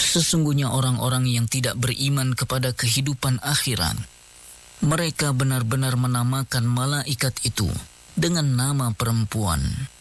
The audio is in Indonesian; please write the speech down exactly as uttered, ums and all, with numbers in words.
Sesungguhnya orang-orang yang tidak beriman kepada kehidupan akhirat, mereka benar-benar menamakan malaikat itu dengan nama perempuan.